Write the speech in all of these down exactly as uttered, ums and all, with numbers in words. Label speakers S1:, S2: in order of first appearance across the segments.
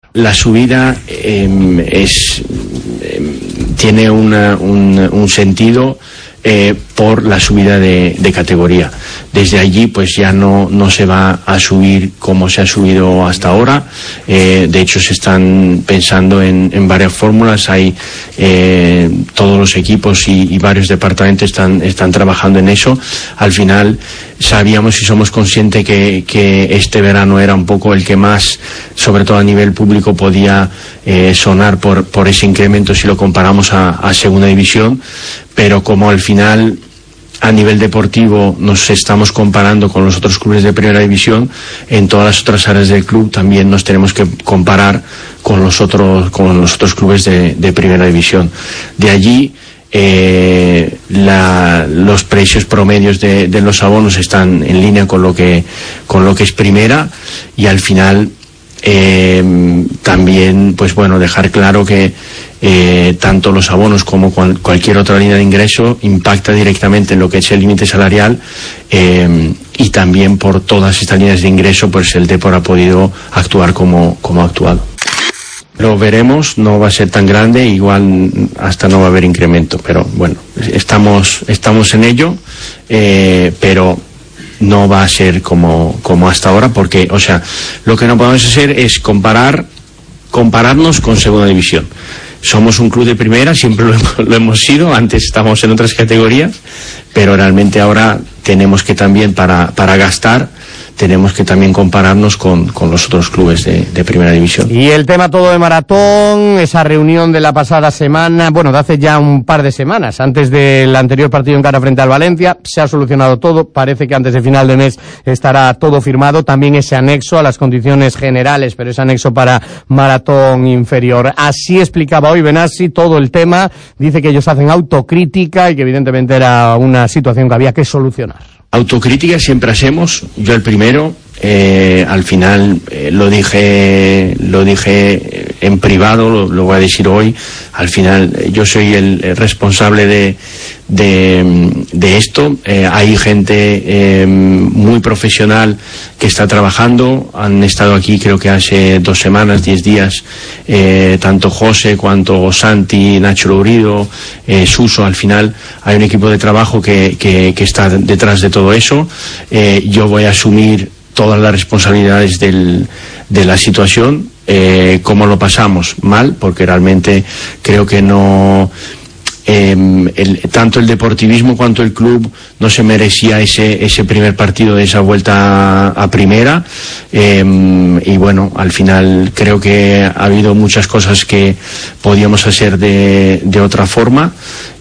S1: La subida eh, es eh, tiene una, un, un sentido eh, por la subida de, de categoría. Desde allí pues ya no, no se va a subir como se ha subido hasta ahora. Eh, de hecho se están pensando en, en varias fórmulas. Hay eh, todos los equipos y, y varios departamentos están, están trabajando en eso. Al final sabíamos y somos conscientes que, que este verano era un poco el que más, sobre todo a nivel público, podía eh, sonar por, por ese incremento si lo comparamos a, a segunda división, pero como al final a nivel deportivo nos estamos comparando con los otros clubes de primera división, en todas las otras áreas del club también nos tenemos que comparar con los otros, con los otros clubes de, de primera división. De allí Eh, la, los precios promedios de, de los abonos están en línea con lo que con lo que es primera, y al final eh, también pues bueno dejar claro que eh, tanto los abonos como cual, cualquier otra línea de ingreso impacta directamente en lo que es el límite salarial, eh, y también por todas estas líneas de ingreso pues el Depor ha podido actuar como, como ha actuado. Lo veremos, no va a ser tan grande, igual hasta no va a haber incremento, pero bueno, estamos estamos en ello, eh, pero no va a ser como como hasta ahora, porque, o sea, lo que no podemos hacer es comparar compararnos con segunda división. Somos un club de primera, siempre lo hemos, lo hemos sido, antes estábamos en otras categorías, pero realmente ahora tenemos que también para para gastar tenemos que también compararnos con, con los otros clubes de, de primera división.
S2: Y el tema todo de Maratón, esa reunión de la pasada semana, bueno, de hace ya un par de semanas, antes del anterior partido en cara frente al Valencia, se ha solucionado todo, parece que antes de final de mes estará todo firmado, también ese anexo a las condiciones generales, pero ese anexo para Maratón inferior. Así explicaba hoy Benassi todo el tema, dice que ellos hacen autocrítica y que evidentemente era una situación que había que solucionar.
S1: Autocrítica siempre hacemos, yo el primero, eh, al final eh, lo dije lo dije en privado, lo, lo voy a decir hoy, al final eh, yo soy el, el responsable de de, de esto, eh, hay gente eh, muy profesional que está trabajando, han estado aquí creo que hace dos semanas, diez días, eh, tanto José cuanto Santi, Nacho Lourido, eh, Suso, al final hay un equipo de trabajo que, que, que está detrás de todo eso, eh, yo voy a asumir todas las responsabilidades del, de la situación. Eh, ¿cómo lo pasamos? Mal, porque realmente creo que no eh, el, tanto el deportivismo cuanto el club no se merecía ese, ese primer partido de esa vuelta a, a primera, eh, y bueno, al final creo que ha habido muchas cosas que podíamos hacer de, de otra forma.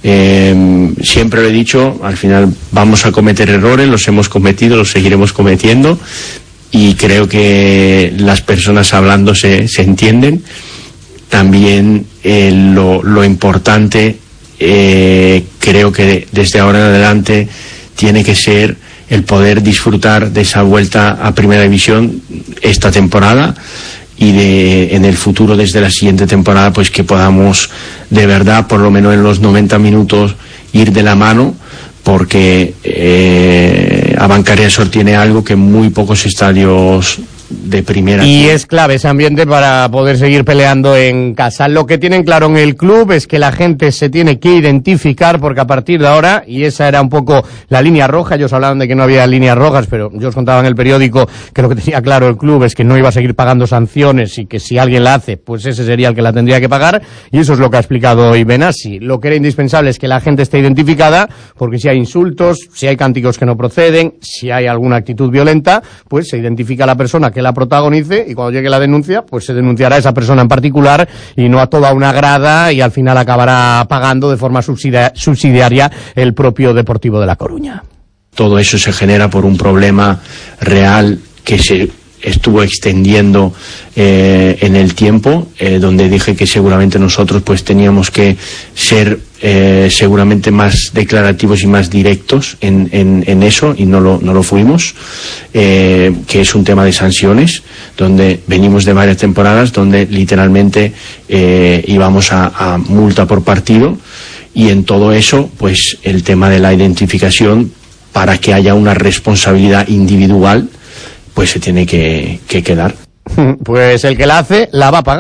S1: Eh, siempre lo he dicho, al final vamos a cometer errores, los hemos cometido, los seguiremos cometiendo, y creo que las personas hablando se, se entienden. También eh, lo, lo importante, eh, creo que desde ahora en adelante tiene que ser el poder disfrutar de esa vuelta a primera división esta temporada, y de en el futuro, desde la siguiente temporada, pues que podamos de verdad, por lo menos en los noventa minutos, ir de la mano, porque eh, Abancarea Sor tiene algo que muy pocos estadios de primera.
S2: Y es clave ese ambiente para poder seguir peleando en casa. Lo que tienen claro en el club es que la gente se tiene que identificar, porque a partir de ahora, y esa era un poco la línea roja, ellos hablaban de que no había líneas rojas, pero yo os contaba en el periódico que lo que tenía claro el club es que no iba a seguir pagando sanciones, y que si alguien la hace, pues ese sería el que la tendría que pagar, y eso es lo que ha explicado hoy Benassi. Lo que era indispensable es que la gente esté identificada, porque si hay insultos, si hay cánticos que no proceden, si hay alguna actitud violenta, pues se identifica a la persona que la protagonice, y cuando llegue la denuncia, pues se denunciará a esa persona en particular y no a toda una grada, y al final acabará pagando de forma subsidia- subsidiaria el propio Deportivo de La Coruña.
S1: Todo eso se genera por un problema real que se estuvo extendiendo eh, en el tiempo, eh, donde dije que seguramente nosotros pues teníamos que ser eh, seguramente más declarativos y más directos en, en, en eso, y no lo, no lo fuimos, eh, que es un tema de sanciones, donde venimos de varias temporadas donde literalmente eh, íbamos a, a multa por partido, y en todo eso pues el tema de la identificación, para que haya una responsabilidad individual, pues se tiene que, que quedar.
S2: Pues el que la hace, la va a pagar.